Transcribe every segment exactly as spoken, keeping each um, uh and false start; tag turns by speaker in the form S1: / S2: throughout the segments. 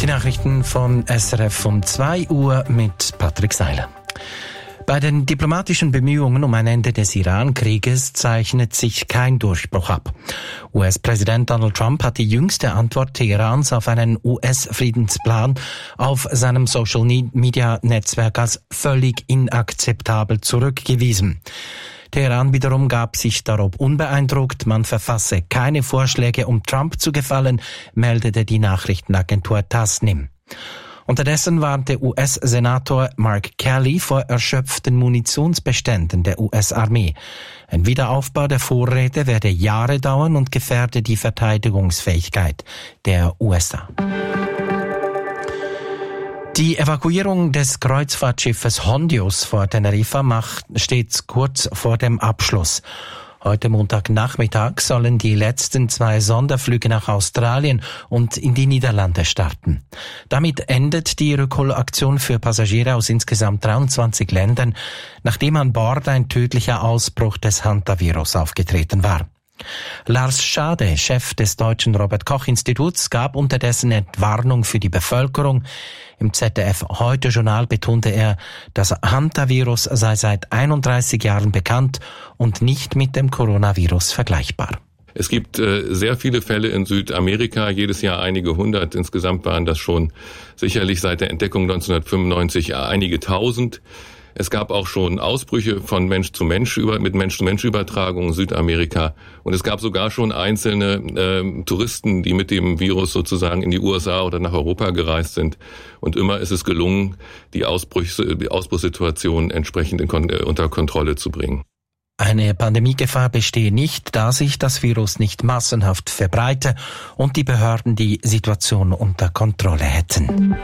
S1: Die Nachrichten von S R F um zwei Uhr mit Patrick Seiler. Bei den diplomatischen Bemühungen um ein Ende des Iran-Krieges zeichnet sich kein Durchbruch ab. U S-Präsident Donald Trump hat die jüngste Antwort Teherans auf einen U S-Friedensplan auf seinem Social-Media-Netzwerk als völlig inakzeptabel zurückgewiesen. Teheran wiederum gab sich darob unbeeindruckt, man verfasse keine Vorschläge, um Trump zu gefallen, meldete die Nachrichtenagentur Tasnim. Unterdessen warnte U S-Senator Mark Kelly vor erschöpften Munitionsbeständen der U S-Armee. Ein Wiederaufbau der Vorräte werde Jahre dauern und gefährde die Verteidigungsfähigkeit der U S A. Die Evakuierung des Kreuzfahrtschiffes Hondius vor Teneriffa macht stets kurz vor dem Abschluss. Heute Montagnachmittag sollen die letzten zwei Sonderflüge nach Australien und in die Niederlande starten. Damit endet die Rückholaktion für Passagiere aus insgesamt dreiundzwanzig Ländern, nachdem an Bord ein tödlicher Ausbruch des Hantavirus aufgetreten war. Lars Schade, Chef des Deutschen Robert-Koch-Instituts, gab unterdessen Entwarnung für die Bevölkerung. Im Z D F-Heute-Journal betonte er, das Hantavirus sei seit einunddreißig Jahren bekannt und nicht mit dem Coronavirus vergleichbar.
S2: Es gibt äh, sehr viele Fälle in Südamerika, jedes Jahr einige hundert. Insgesamt waren das schon sicherlich seit der Entdeckung neunzehnhundertfünfundneunzig einige tausend. Es gab auch schon Ausbrüche von Mensch zu Mensch über, mit Mensch-zu-Mensch-Übertragung in Südamerika. Und es gab sogar schon einzelne äh, Touristen, die mit dem Virus sozusagen in die U S A oder nach Europa gereist sind. Und immer ist es gelungen, die, Ausbruchs, die Ausbruchssituation entsprechend in, äh, unter Kontrolle zu bringen.
S1: Eine Pandemiegefahr bestehe nicht, da sich das Virus nicht massenhaft verbreite und die Behörden die Situation unter Kontrolle hätten.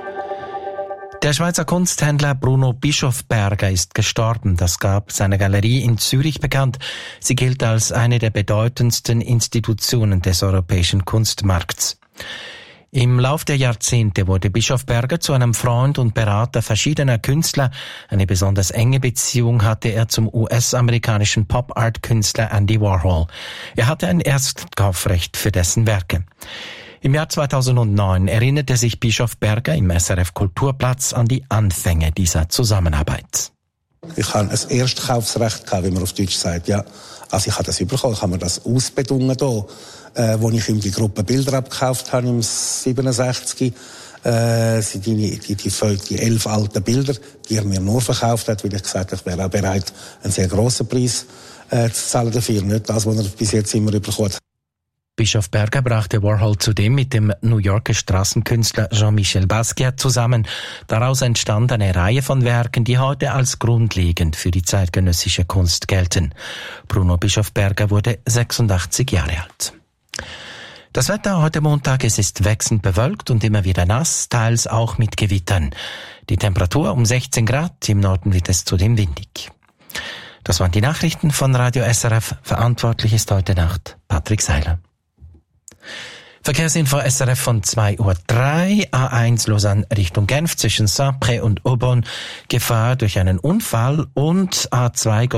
S1: Der Schweizer Kunsthändler Bruno Bischofberger ist gestorben. Das gab seine Galerie in Zürich bekannt. Sie gilt als eine der bedeutendsten Institutionen des europäischen Kunstmarkts. Im Lauf der Jahrzehnte wurde Bischofberger zu einem Freund und Berater verschiedener Künstler. Eine besonders enge Beziehung hatte er zum U S-amerikanischen Pop-Art-Künstler Andy Warhol. Er hatte ein Erstkaufrecht für dessen Werke. Im Jahr zweitausendneun erinnerte sich Bischofberger im S R F Kulturplatz an die Anfänge dieser Zusammenarbeit.
S3: Ich hatte ein Erstkaufsrecht, wie man auf Deutsch sagt. Ja, also ich habe das bekommen, ich habe mir das ausbedungen hier, äh, wo ich ihm die Gruppe Bilder abgekauft habe im siebenundsechzig. Äh, die, die, die, die elf alten Bilder, die er mir nur verkauft hat, weil ich gesagt habe, ich wäre auch bereit, einen sehr grossen Preis äh, zu zahlen dafür. Nicht das, was er bis jetzt immer bekommen hat.
S1: Bischofberger brachte Warhol zudem mit dem New Yorker Straßenkünstler Jean-Michel Basquiat zusammen. Daraus entstand eine Reihe von Werken, die heute als grundlegend für die zeitgenössische Kunst gelten. Bruno Bischofberger wurde sechsundachtzig Jahre alt. Das Wetter heute Montag, es ist wechselnd bewölkt und immer wieder nass, teils auch mit Gewittern. Die Temperatur um sechzehn Grad, im Norden wird es zudem windig. Das waren die Nachrichten von Radio S R F. Verantwortlich ist heute Nacht Patrick Seiler. Verkehrsinfo S R F von zwei Uhr drei, A eins Lausanne Richtung Genf zwischen Saint-Pré und Aubonne, Gefahr durch einen Unfall, und A zwei